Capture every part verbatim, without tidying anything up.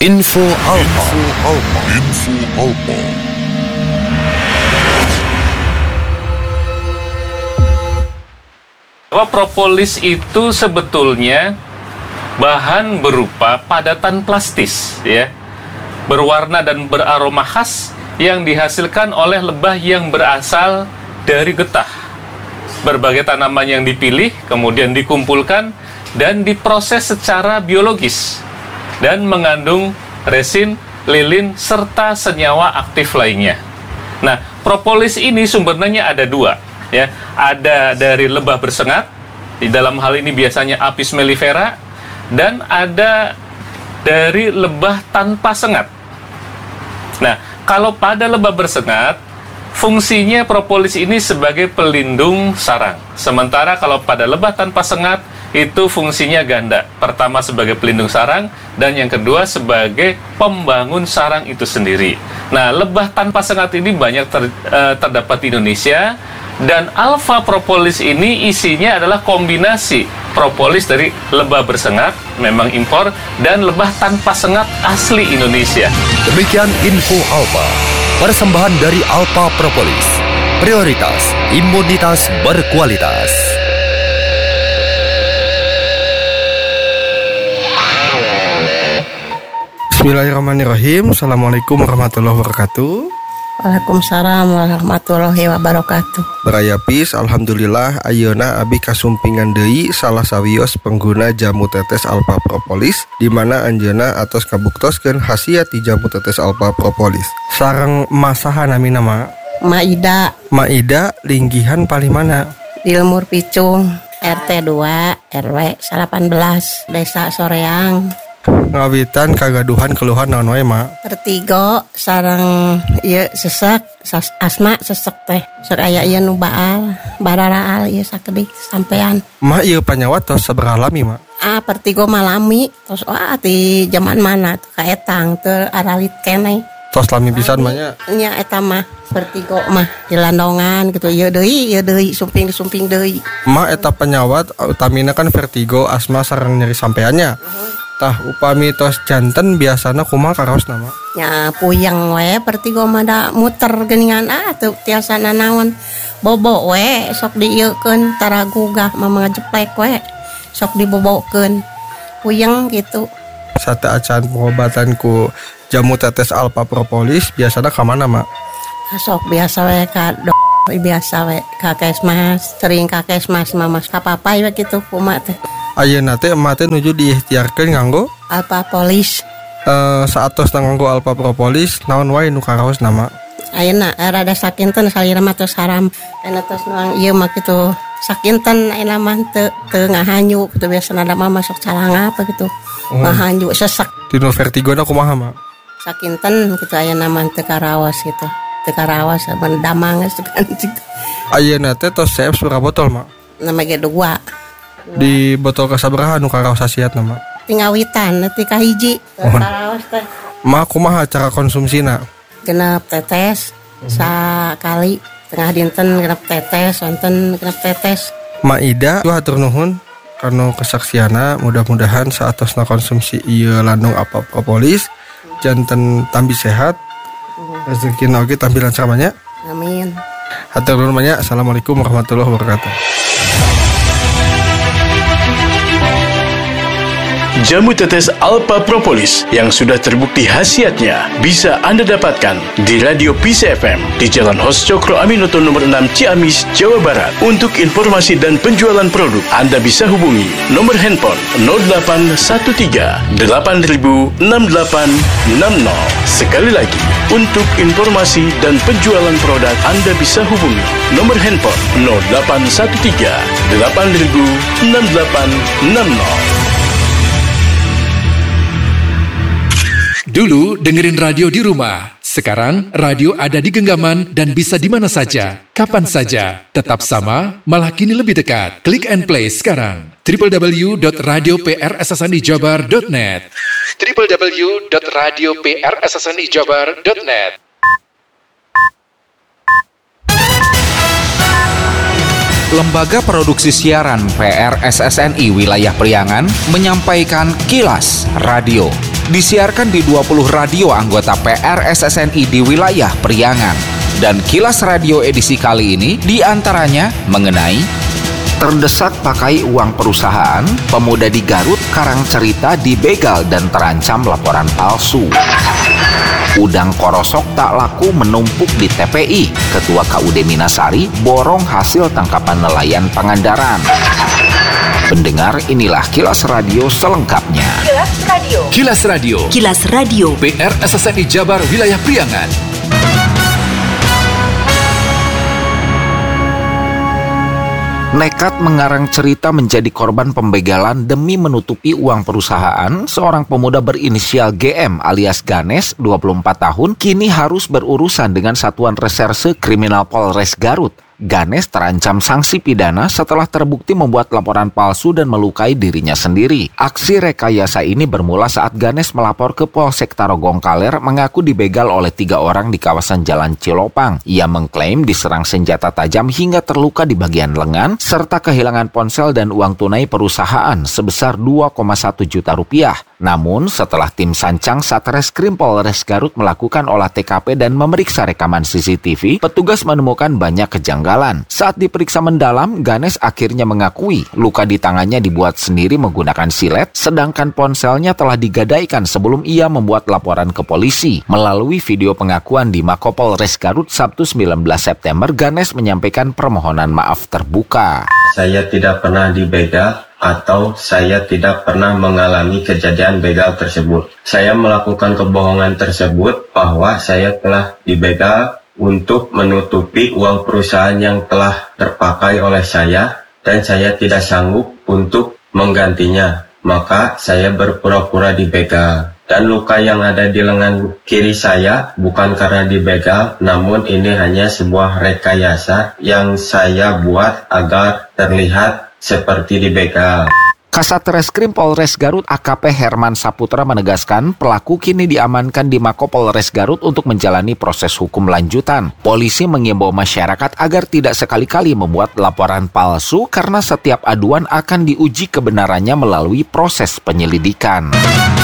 Info Alpa. Info Alpa. Info Alpa. Bahwa propolis itu sebetulnya bahan berupa padatan plastis, ya, berwarna dan beraroma khas yang dihasilkan oleh lebah yang berasal dari getah. Berbagai tanaman yang dipilih kemudian dikumpulkan dan diproses secara biologis dan mengandung resin, lilin, serta senyawa aktif lainnya. Nah, propolis ini sumbernya ada dua, ya. Ada dari lebah bersengat, di dalam hal ini biasanya Apis mellifera, dan ada dari lebah tanpa sengat. Nah, kalau pada lebah bersengat, fungsinya propolis ini sebagai pelindung sarang. Sementara kalau pada lebah tanpa sengat, itu fungsinya ganda. Pertama sebagai pelindung sarang, dan yang kedua sebagai pembangun sarang itu sendiri. Nah, lebah tanpa sengat ini banyak ter, uh, terdapat di Indonesia, dan alpha propolis ini isinya adalah kombinasi propolis dari lebah bersengat, memang impor, dan lebah tanpa sengat asli Indonesia. Demikian info Alpa, persembahan dari Alpha Propolis. Prioritas imunitas berkualitas. Bismillahirrahmanirrahim. Assalamualaikum warahmatullahi wabarakatuh. Waalaikumsalam warahmatullahi wabarakatuh. Berayapis, alhamdulillah ayeuna abi kasumpingan deui salah sawios pengguna jamu tetes Alpha Propolis, di mana anjeunna atos kabuktoskeun khasiat di jamu tetes Alpha Propolis. Sareng masahan nami nama Maida. Maida linggihan paling mana? Di Lemur Picung, R T dua R W delapan belas, Desa Soreang. Ngawitan kagaduhan keluhan naon wae, Ma? Vertigo sareng ieu sesek, asma sesek teh. Sok aya ieu nu baal, bararaal ieu sakedik sampean. Ma ieu panyawat tos sabaraha lami, Ma? Ah, vertigo malami. Tos wah di zaman mana tuh ka etang teu aralit keneh. Tos lami pisan mah nya. Nya eta mah vertigo mah di landongan gitu. Ieu deui, ieu deui sumping disumping deui. Ma eta penyawat utamina kan vertigo, asma sareng nyeri sampeannya. Uh-huh. Tah upami tos janten biasana kumaha karaos nama? Ya puyeng we vertigo mah da muter geuningan ah teu tiasa nanaon. Bobo we sok dieukeun tara gugah mah jeplek we. Sok dibobokeun. Puyeng gitu. Sate acan pengobatan ku jamu tetes Alpha Propolis biasana ka mana, Ma? Sok biasa we ka dok biasa we ka Kesmas, sering ka Kesmas mah mas ka papai we kitu kumaha teh. Ayeuna teh emak teh nuju diikhtiarkeun nganggo Alpha Propolis. Eh saatos nganggo Alpha Propolis naon wae nu karaos nama? Ayeuna rada sakinten salira mah teu saram. Ena tos nuang ieu mah kitu sakinten ayeuna mah teu teu ngahanyu kitu biasana da mah masuk calanga apa gitu. Hmm. Ngahanyu sesek. Dino vertigona kumaha, Ma? Sakinten kitu ayeuna mah teu karaos gitu. Teu karaos ban damang geus kan. Ayeuna teh tos C F surah botol, Ma? Nama ge dua. Di botol kasabaraha nu karaos hasiat nama? Tingawitan neuti ka hiji karaos teh. Ma kumaha cara konsumsina? Genep tetes sakali tengah dinten genep tetes, wonten genep tetes. Maida tuh hatur nuhun karena kesaksiana, mudah-mudahan saatosna konsumsi ieu landung Alpha Propolis janten tambi sehat. Rezekina oge tampi lancar manya. Amin. Hatur nuhun manya. Assalamualaikum warahmatullahi wabarakatuh. Jamu tetes Alpha Propolis yang sudah terbukti khasiatnya bisa Anda dapatkan di Radio P C F M di Jalan Hos Cokro Aminoto nomor enam Ciamis, Jawa Barat. Untuk informasi dan penjualan produk, Anda bisa hubungi nomor handphone nol delapan satu tiga delapan nol enam delapan enam nol. Sekali lagi, untuk informasi dan penjualan produk, Anda bisa hubungi nomor handphone nol delapan satu tiga delapan nol enam delapan enam nol. Dulu dengerin radio di rumah, sekarang radio ada di genggaman dan bisa di mana saja, kapan saja. Tetap sama, malah kini lebih dekat. Klik and play sekarang. w w w dot radio p r s s n i jabar dot net w w w dot radio p r s s n i jabar dot net. Lembaga Produksi Siaran P R S S N I Wilayah Priangan menyampaikan Kilas Radio. disiarkan di dua puluh radio anggota P R S S N I di wilayah Priangan. Dan Kilas Radio edisi kali ini diantaranya mengenai terdesak pakai uang perusahaan, pemuda di Garut karang cerita dibegal dan terancam laporan palsu. Udang korosok tak laku menumpuk di T P I. Ketua K U D Minasari borong hasil tangkapan nelayan Pangandaran. Pendengar, inilah Kilas Radio selengkapnya. Kilas Radio. Kilas Radio. Kilas Radio. P R S S N I Jabar Wilayah Priangan. Nekat mengarang cerita menjadi korban pembegalan demi menutupi uang perusahaan, seorang pemuda berinisial G M alias Ganes, dua puluh empat tahun, kini harus berurusan dengan Satuan Reserse Kriminal Polres Garut. Ganes terancam sanksi pidana setelah terbukti membuat laporan palsu dan melukai dirinya sendiri. Aksi rekayasa ini bermula saat Ganes melapor ke Polsek Tarogong Kaler mengaku dibegal oleh tiga orang di kawasan Jalan Cilopang. Ia mengklaim diserang senjata tajam hingga terluka di bagian lengan, serta kehilangan ponsel dan uang tunai perusahaan sebesar dua koma satu juta rupiah. Namun, setelah tim Sancang Satreskrim Polres Garut melakukan olah T K P dan memeriksa rekaman C C T V, petugas menemukan banyak kejanggalan. Saat diperiksa mendalam, Ganes akhirnya mengakui luka di tangannya dibuat sendiri menggunakan silet, sedangkan ponselnya telah digadaikan sebelum ia membuat laporan ke polisi. Melalui video pengakuan di Makopolres Garut Sabtu sembilan belas September, Ganes menyampaikan permohonan maaf terbuka. Saya tidak pernah dibegal atau saya tidak pernah mengalami kejadian begal tersebut. Saya melakukan kebohongan tersebut bahwa saya telah dibegal untuk menutupi uang perusahaan yang telah terpakai oleh saya dan saya tidak sanggup untuk menggantinya. Maka saya berpura-pura dibegal. Dan luka yang ada di lengan kiri saya bukan karena dibegal, namun ini hanya sebuah rekayasa yang saya buat agar terlihat seperti dibegal. Kasat Reskrim Polres Garut A K P Herman Saputra menegaskan pelaku kini diamankan di Mako Polres Garut untuk menjalani proses hukum lanjutan. Polisi mengimbau masyarakat agar tidak sekali-kali membuat laporan palsu karena setiap aduan akan diuji kebenarannya melalui proses penyelidikan.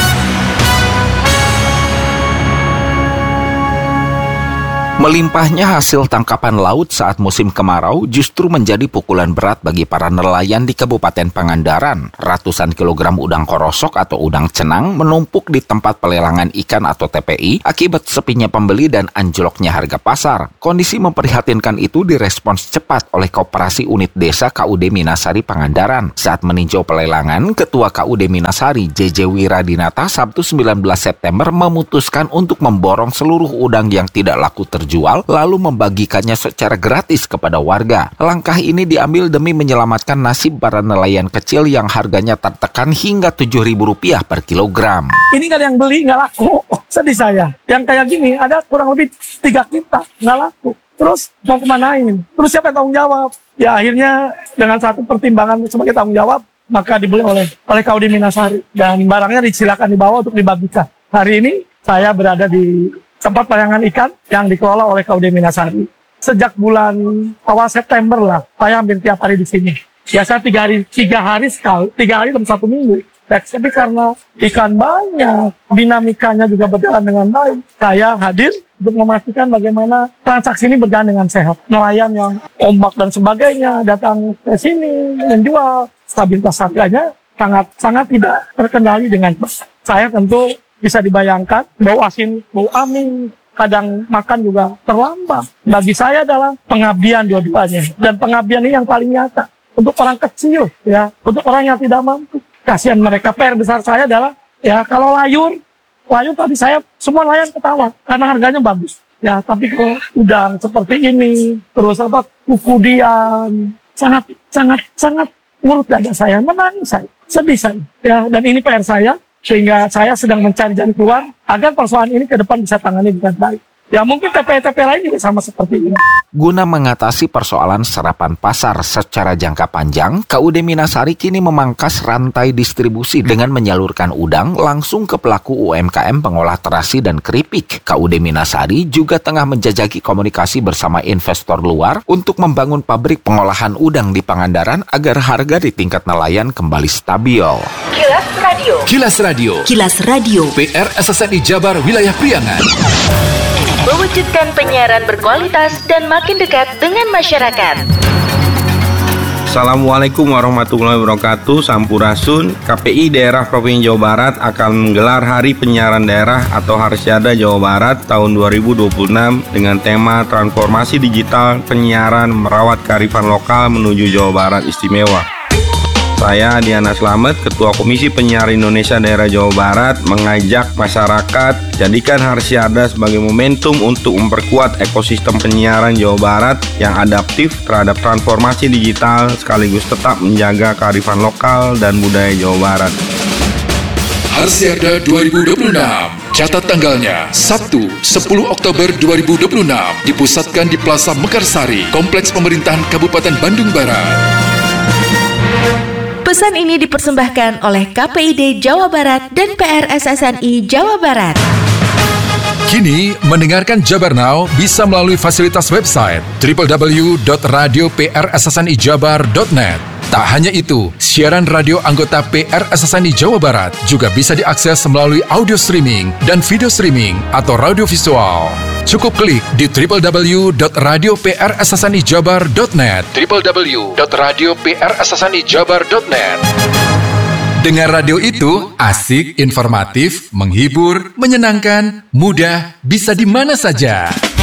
Melimpahnya hasil tangkapan laut saat musim kemarau justru menjadi pukulan berat bagi para nelayan di Kabupaten Pangandaran. Ratusan kilogram udang korosok atau udang cenang menumpuk di tempat pelelangan ikan atau T P I akibat sepinya pembeli dan anjloknya harga pasar. Kondisi memprihatinkan itu direspons cepat oleh Koperasi Unit Desa K U D Minasari Pangandaran. Saat meninjau pelelangan, Ketua K U D Minasari J J Wiradinata Sabtu sembilan belas September memutuskan untuk memborong seluruh udang yang tidak laku terjual jual, lalu membagikannya secara gratis kepada warga. Langkah ini diambil demi menyelamatkan nasib para nelayan kecil yang harganya tertekan hingga tujuh ribu rupiah per kilogram. Ini kan yang beli nggak laku, sedih saya. Yang kayak gini ada kurang lebih tiga kita nggak laku. Terus mau kemanain? Terus siapa yang tanggung jawab? Ya akhirnya dengan satu pertimbangan sebagai tanggung jawab, maka dibeli oleh oleh K U D Minasari dan barangnya disilakan dibawa untuk dibagikan. Hari ini saya berada di tempat pelayangan ikan yang dikelola oleh K U D Minasari. Sejak bulan awal September lah, saya hampir tiap hari di sini. Biasa tiga hari, tiga hari sekali, tiga hari dalam satu minggu. Tapi karena ikan banyak, dinamikanya juga berjalan dengan baik, saya hadir untuk memastikan bagaimana transaksi ini berjalan dengan sehat. Nelayan yang ombak dan sebagainya datang ke sini menjual, stabilitas harganya sangat sangat tidak terkendali dengan baik. Saya tentu bisa dibayangkan, bau asin, bau amin, kadang makan juga terlambat. Bagi saya adalah pengabdian dua-duanya. Dan pengabdian ini yang paling nyata. Untuk orang kecil, ya, untuk orang yang tidak mampu. Kasihan mereka. P R besar saya adalah, ya, kalau layur, layur tadi saya, semua nelayan ketawa, karena harganya bagus. Ya, tapi kalau udang seperti ini, terus apa, kukudian, sangat, sangat, sangat ngurut dada saya, menangis saya, sedih saya. Ya, dan ini P R saya. Sehingga saya sedang mencari jalan keluar agar persoalan ini ke depan bisa tangani dengan baik. Ya mungkin T P T P lain juga sama seperti ini. Guna mengatasi persoalan serapan pasar secara jangka panjang, K U D Minasari kini memangkas rantai distribusi dengan menyalurkan udang langsung ke pelaku U M K M pengolah terasi dan keripik. K U D Minasari juga tengah menjajaki komunikasi bersama investor luar untuk membangun pabrik pengolahan udang di Pangandaran agar harga di tingkat nelayan kembali stabil. Kilas Radio. Radio. Kilas Radio. Kilas Radio. P R S S N I Jabar Wilayah Priangan. Mewujudkan penyiaran berkualitas dan makin dekat dengan masyarakat. Assalamualaikum warahmatullahi wabarakatuh. Sampurasun. K P I Daerah Provinsi Jawa Barat akan menggelar Hari Penyiaran Daerah atau Harsiada Jawa Barat tahun dua ribu dua puluh enam dengan tema Transformasi Digital Penyiaran Merawat Kearifan Lokal Menuju Jawa Barat Istimewa. Saya Diana Slamet, Ketua Komisi Penyiaran Indonesia Daerah Jawa Barat, mengajak masyarakat jadikan Harsiada sebagai momentum untuk memperkuat ekosistem penyiaran Jawa Barat yang adaptif terhadap transformasi digital sekaligus tetap menjaga kearifan lokal dan budaya Jawa Barat. Harsiada dua ribu dua puluh enam. Catat tanggalnya, Sabtu sepuluh Oktober dua ribu dua puluh enam, dipusatkan di Plaza Mekarsari, Kompleks Pemerintahan Kabupaten Bandung Barat. Pesan ini dipersembahkan oleh K P I D Jawa Barat dan P R S S N I Jawa Barat. Kini, mendengarkan Jabar Now bisa melalui fasilitas website w w w dot radio p r s s n i jabar dot net. Tak hanya itu, siaran radio anggota P R S S N I Jawa Barat juga bisa diakses melalui audio streaming dan video streaming atau radio visual. Cukup klik di w w w dot radio p r s s n i jabar dot net w w w dot radio p r s s n i jabar dot net. Dengan radio itu, asik, informatif, menghibur, menyenangkan, mudah, bisa di mana saja.